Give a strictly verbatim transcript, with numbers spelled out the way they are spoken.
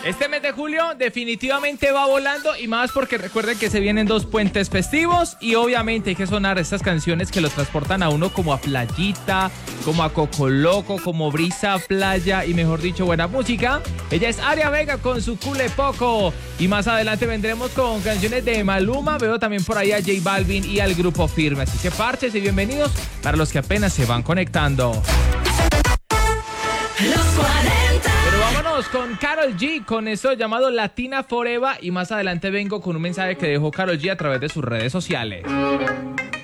Este mes de julio definitivamente va volando y más porque recuerden que se vienen dos puentes festivos y obviamente hay que sonar estas canciones que lo transportan a uno como a playita, como a Cocoloco, como brisa, playa y mejor dicho buena música. Ella es Aria Vega con su Cule Poco y más adelante vendremos con canciones de Maluma. Veo también por ahí a J Balvin y al Grupo Firme, así que parches y bienvenidos para los que apenas se van conectando. Los cuarenta. Pero vámonos con Karol G, con esto llamado Latina Forever y más adelante vengo con un mensaje que dejó Karol G a través de sus redes sociales.